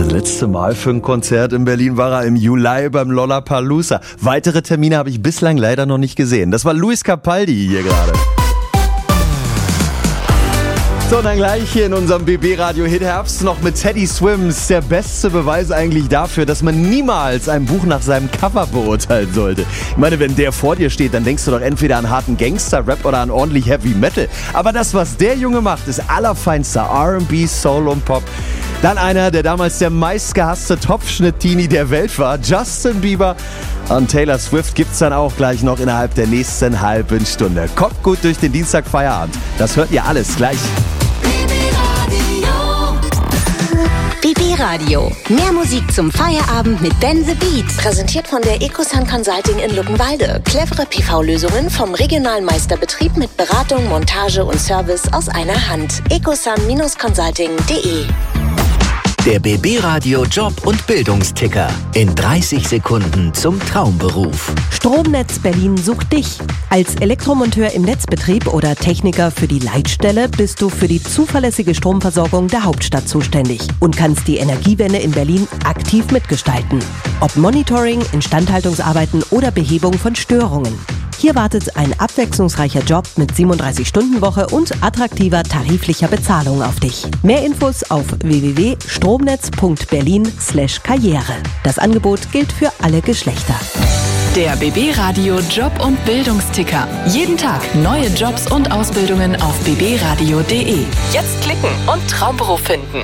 letzte Mal für ein Konzert in Berlin war er im Juli beim Lollapalooza. Weitere Termine habe ich bislang leider noch nicht gesehen. Das war Luis Capaldi hier gerade. So, und dann gleich hier in unserem BB-Radio-Hit Herbst noch mit Teddy Swims. Der beste Beweis eigentlich dafür, dass man niemals ein Buch nach seinem Cover beurteilen sollte. Ich meine, wenn der vor dir steht, dann denkst du doch entweder an harten Gangster-Rap oder an ordentlich Heavy Metal. Aber das, was der Junge macht, ist allerfeinster R&B, Soul und Pop. Dann einer, der damals der meistgehasste Topfschnitt-Teenie der Welt war, Justin Bieber. Und Taylor Swift gibt's dann auch gleich noch innerhalb der nächsten halben Stunde. Kommt gut durch den Dienstag Feierabend. Das hört ihr alles gleich. BB Radio. Mehr Musik zum Feierabend mit Ben the Beat. Präsentiert von der Ecosun Consulting in Luckenwalde. Clevere PV-Lösungen vom regionalen Meisterbetrieb mit Beratung, Montage und Service aus einer Hand. ecosun-consulting.de. Der BB Radio Job- und Bildungsticker. In 30 Sekunden zum Traumberuf. Stromnetz Berlin sucht dich. Als Elektromonteur im Netzbetrieb oder Techniker für die Leitstelle bist du für die zuverlässige Stromversorgung der Hauptstadt zuständig und kannst die Energiewende in Berlin aktiv mitgestalten. Ob Monitoring, Instandhaltungsarbeiten oder Behebung von Störungen. Hier wartet ein abwechslungsreicher Job mit 37-Stunden-Woche und attraktiver tariflicher Bezahlung auf dich. Mehr Infos auf www.stromnetz.berlin/Karriere. Das Angebot gilt für alle Geschlechter. Der BB Radio Job- und Bildungsticker. Jeden Tag neue Jobs und Ausbildungen auf bbradio.de. Jetzt klicken und Traumberuf finden.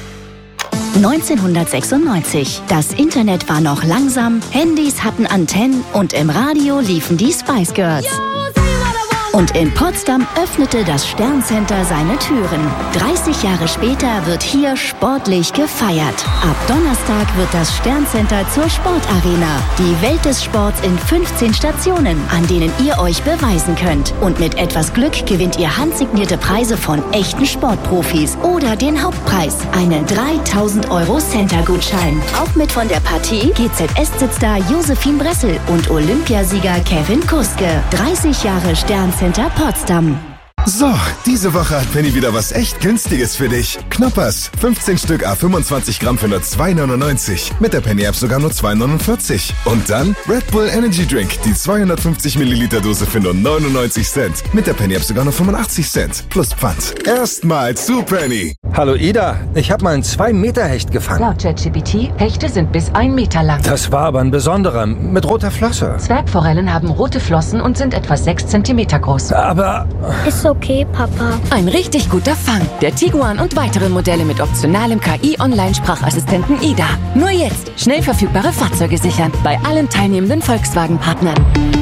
1996. Das Internet war noch langsam, Handys hatten Antennen und im Radio liefen die Spice Girls. Und in Potsdam öffnete das Sterncenter seine Türen. 30 Jahre später wird hier sportlich gefeiert. Ab Donnerstag wird das Sterncenter zur Sportarena. Die Welt des Sports in 15 Stationen, an denen ihr euch beweisen könnt. Und mit etwas Glück gewinnt ihr handsignierte Preise von echten Sportprofis oder den Hauptpreis, einen 3.000 € Center-Gutschein. Auch mit von der Partie GZS-Star Josephine Bressel und Olympiasieger Kevin Kuske. 30 Jahre Sterncenter Potsdam. So, diese Woche hat Penny wieder was echt Günstiges für dich. Knoppers, 15 Stück A25 Gramm für nur 2,99. Mit der Penny-App sogar nur 2,49. Und dann Red Bull Energy Drink, die 250 Milliliter Dose für nur 99 Cent. Mit der Penny-App sogar nur 85 Cent. Plus Pfand. Erstmal zu Penny. Hallo Ida, ich habe mal einen 2-Meter-Hecht gefangen. Laut ChatGPT, Hechte sind bis 1 Meter lang. Das war aber ein besonderer, mit roter Flosse. Zwergforellen haben rote Flossen und sind etwa 6 Zentimeter groß. Aber... Ist okay, Papa. Ein richtig guter Fang. Der Tiguan und weitere Modelle mit optionalem KI-Online-Sprachassistenten Ida. Nur jetzt schnell verfügbare Fahrzeuge sichern. Bei allen teilnehmenden Volkswagen-Partnern.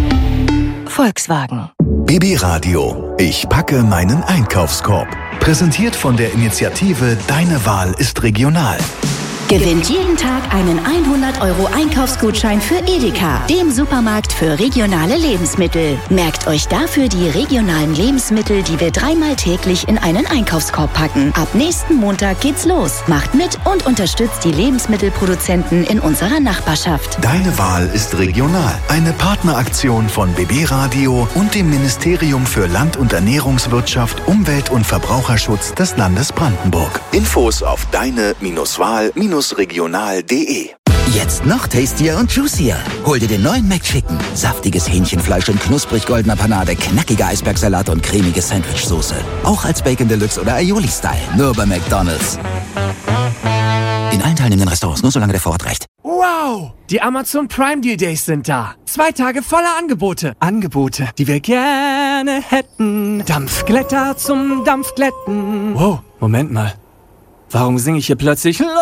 Volkswagen. BB Radio. Ich packe meinen Einkaufskorb. Präsentiert von der Initiative Deine Wahl ist regional. Gewinnt jeden Tag einen 100 € Einkaufsgutschein für Edeka, dem Supermarkt für regionale Lebensmittel. Merkt euch dafür die regionalen Lebensmittel, die wir 3-mal täglich in einen Einkaufskorb packen. Ab nächsten Montag geht's los. Macht mit und unterstützt die Lebensmittelproduzenten in unserer Nachbarschaft. Deine Wahl ist regional. Eine Partneraktion von BB Radio und dem Ministerium für Land- und Ernährungswirtschaft, Umwelt- und Verbraucherschutz des Landes Brandenburg. Infos auf deine-wahl-regional.de. Jetzt noch tastier und juicier. Hol dir den neuen McChicken. Saftiges Hähnchenfleisch in knusprig goldener Panade, knackiger Eisbergsalat und cremige Sandwichsoße. Auch als Bacon Deluxe oder Aioli-Style. Nur bei McDonald's. In allen teilnehmenden Restaurants, nur solange der Vorrat reicht. Wow! Die Amazon Prime Deal Days sind da. 2 Tage voller Angebote. Angebote, die wir gerne hätten. Dampfglätter zum Dampfglätten. Wow, Moment mal. Warum singe ich hier plötzlich los?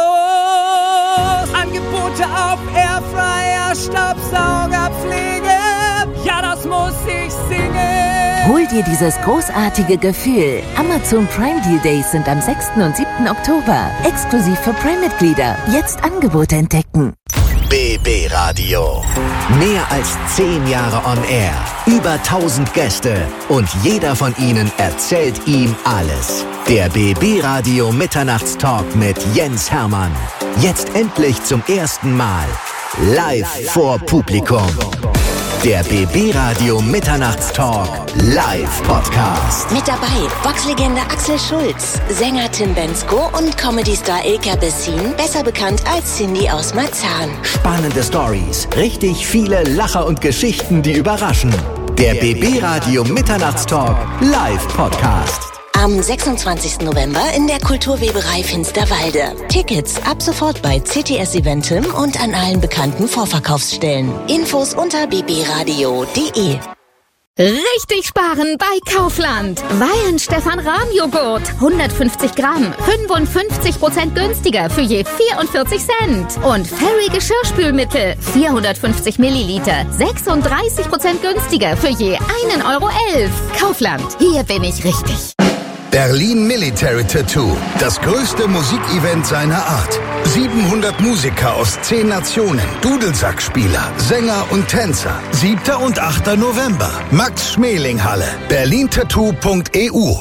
Angebote auf Airfryer, Staubsaugerpflege. Ja, das muss ich singen. Hol dir dieses großartige Gefühl. Amazon Prime Deal Days sind am 6. und 7. Oktober. Exklusiv für Prime-Mitglieder. Jetzt Angebote entdecken. BB Radio. Mehr als 10 Jahre on Air. Über 1000 Gäste. Und jeder von ihnen erzählt ihm alles. Der BB Radio Mitternachtstalk mit Jens Hermann. Jetzt endlich zum ersten Mal. Live vor Publikum. Der BB Radio Mitternachtstalk Live Podcast. Mit dabei Boxlegende Axel Schulz, Sänger Tim Bendzko und Comedy-Star Ilka Bessin, besser bekannt als Cindy aus Marzahn. Spannende Stories, richtig viele Lacher und Geschichten, die überraschen. Der BB Radio Mitternachtstalk Live Podcast. Am 26. November in der Kulturweberei Finsterwalde. Tickets ab sofort bei CTS Eventim und an allen bekannten Vorverkaufsstellen. Infos unter bbradio.de. Richtig sparen bei Kaufland. Weihenstephan-Rahmjoghurt. 150 Gramm. 55% günstiger für je 44 Cent. Und Fairy Geschirrspülmittel. 450 Milliliter. 36% günstiger für je 1,11 Euro. Kaufland. Hier bin ich richtig. Berlin Military Tattoo. Das größte Musikevent seiner Art. 700 Musiker aus 10 Nationen, Dudelsackspieler, Sänger und Tänzer. 7. und 8. November. Max-Schmeling-Halle. berlintattoo.eu.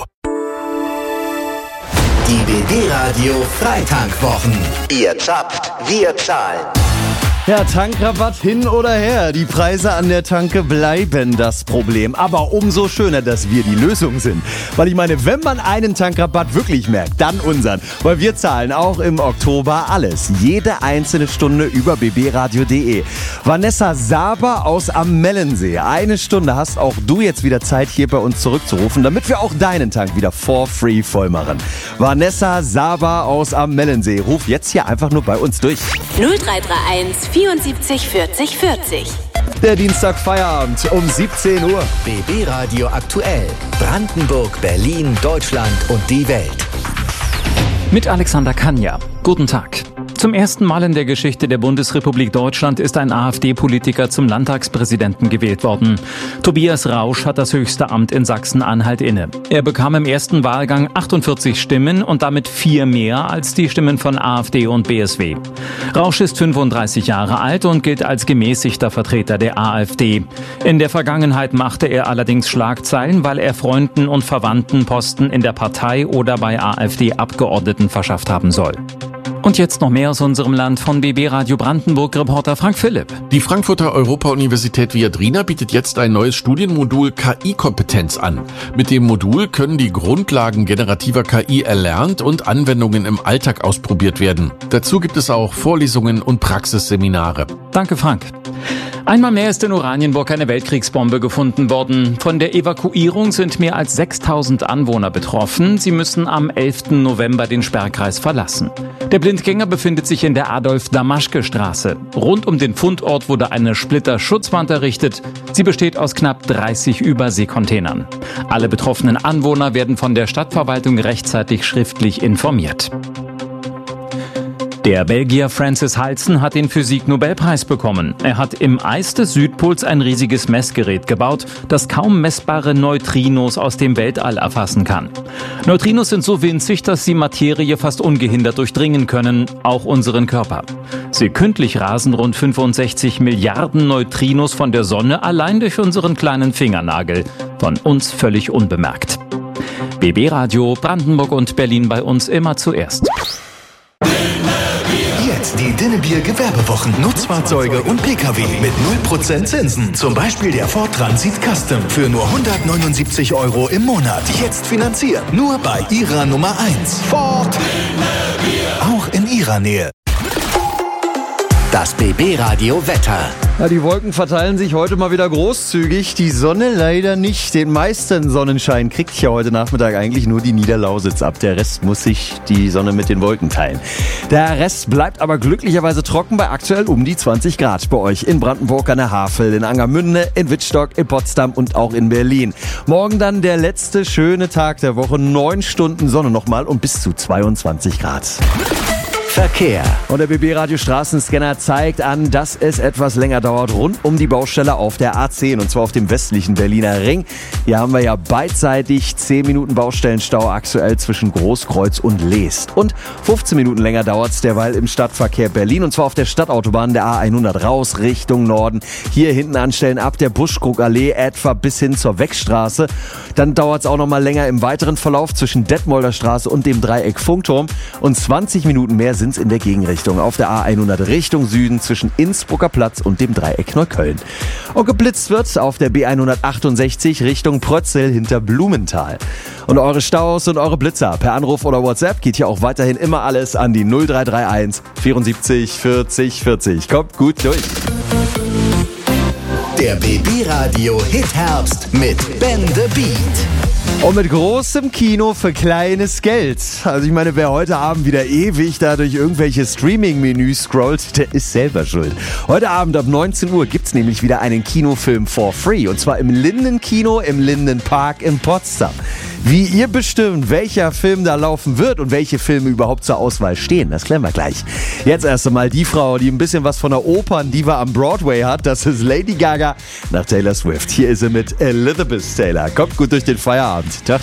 Die BB Radio Freitankwochen. Ihr zapft, wir zahlen. Ja, Tankrabatt hin oder her. Die Preise an der Tanke bleiben das Problem. Aber umso schöner, dass wir die Lösung sind. Weil ich meine, wenn man einen Tankrabatt wirklich merkt, dann unseren. Weil wir zahlen auch im Oktober alles. Jede einzelne Stunde über bbradio.de. Vanessa Saber aus Amellensee. Eine Stunde hast auch du jetzt wieder Zeit, hier bei uns zurückzurufen, damit wir auch deinen Tank wieder for free voll machen. Vanessa Saber aus Amellensee. Ruf jetzt hier einfach nur bei uns durch. 0331 74 40 40. Der Dienstag Feierabend um 17 Uhr. BB Radio aktuell. Brandenburg, Berlin, Deutschland und die Welt. Mit Alexander Kanja. Guten Tag. Zum ersten Mal in der Geschichte der Bundesrepublik Deutschland ist ein AfD-Politiker zum Landtagspräsidenten gewählt worden. Tobias Rausch hat das höchste Amt in Sachsen-Anhalt inne. Er bekam im ersten Wahlgang 48 Stimmen und damit 4 mehr als die Stimmen von AfD und BSW. Rausch ist 35 Jahre alt und gilt als gemäßigter Vertreter der AfD. In der Vergangenheit machte er allerdings Schlagzeilen, weil er Freunden und Verwandten Posten in der Partei oder bei AfD-Abgeordneten verschafft haben soll. Und jetzt noch mehr aus unserem Land von BB Radio Brandenburg-Reporter Frank Philipp. Die Frankfurter Europa-Universität Viadrina bietet jetzt ein neues Studienmodul KI-Kompetenz an. Mit dem Modul können die Grundlagen generativer KI erlernt und Anwendungen im Alltag ausprobiert werden. Dazu gibt es auch Vorlesungen und Praxisseminare. Danke, Frank. Einmal mehr ist in Oranienburg eine Weltkriegsbombe gefunden worden. Von der Evakuierung sind mehr als 6.000 Anwohner betroffen. Sie müssen am 11. November den Sperrkreis verlassen. Der Blindgänger befindet sich in der Adolf-Damaschke-Straße. Rund um den Fundort wurde eine Splitterschutzwand errichtet. Sie besteht aus knapp 30 Überseekontainern. Alle betroffenen Anwohner werden von der Stadtverwaltung rechtzeitig schriftlich informiert. Der Belgier Francis Halsen hat den Physik-Nobelpreis bekommen. Er hat im Eis des Südpols ein riesiges Messgerät gebaut, das kaum messbare Neutrinos aus dem Weltall erfassen kann. Neutrinos sind so winzig, dass sie Materie fast ungehindert durchdringen können, auch unseren Körper. Sekündlich rasen rund 65 Milliarden Neutrinos von der Sonne allein durch unseren kleinen Fingernagel. Von uns völlig unbemerkt. BB Radio, Brandenburg und Berlin bei uns immer zuerst. Jetzt die Dinnebier Gewerbewochen. Nutzfahrzeuge und Pkw mit 0% Zinsen. Zum Beispiel der Ford Transit Custom für nur 179 € im Monat. Jetzt finanziert. Nur bei Ihrer Nummer 1. Ford. Auch in Ihrer Nähe. Das BB Radio Wetter. Ja, die Wolken verteilen sich heute mal wieder großzügig. Die Sonne leider nicht. Den meisten Sonnenschein kriegt ja heute Nachmittag eigentlich nur die Niederlausitz ab. Der Rest muss sich die Sonne mit den Wolken teilen. Der Rest bleibt aber glücklicherweise trocken bei aktuell um die 20 Grad bei euch. In Brandenburg an der Havel, in Angermünde, in Wittstock, in Potsdam und auch in Berlin. Morgen dann der letzte schöne Tag der Woche. 9 Stunden Sonne nochmal und bis zu 22 Grad. Verkehr. Und der BB Radio Straßenscanner zeigt an, dass es etwas länger dauert rund um die Baustelle auf der A10 und zwar auf dem westlichen Berliner Ring. Hier haben wir ja beidseitig 10 Minuten Baustellenstau aktuell zwischen Großkreuz und Leest. Und 15 Minuten länger dauert es derweil im Stadtverkehr Berlin und zwar auf der Stadtautobahn der A100 raus Richtung Norden. Hier hinten anstellen ab der Buschkrugallee etwa bis hin zur Weckstraße. Dann dauert es auch noch mal länger im weiteren Verlauf zwischen Detmolder Straße und dem Dreieck Funkturm und 20 Minuten mehr sind sind's in der Gegenrichtung auf der A100 Richtung Süden zwischen Innsbrucker Platz und dem Dreieck Neukölln. Und geblitzt wird auf der B168 Richtung Prötzel hinter Blumenthal. Und eure Staus und eure Blitzer per Anruf oder WhatsApp geht hier auch weiterhin immer alles an die 0331 74 40 40. Kommt gut durch. Der BB Radio Hit Herbst mit Ben the Beat. Und mit großem Kino für kleines Geld. Also ich meine, wer heute Abend wieder ewig da durch irgendwelche Streaming-Menüs scrollt, der ist selber schuld. Heute Abend ab 19 Uhr gibt's nämlich wieder einen Kinofilm for free. Und zwar im Linden-Kino im Linden-Park in Potsdam. Wie ihr bestimmt, welcher Film da laufen wird und welche Filme überhaupt zur Auswahl stehen, das klären wir gleich. Jetzt erst einmal die Frau, die ein bisschen was von der Operndiva am Broadway hat. Das ist Lady Gaga nach Taylor Swift. Hier ist sie mit Elizabeth Taylor. Kommt gut durch den Feierabend. Ciao, ciao.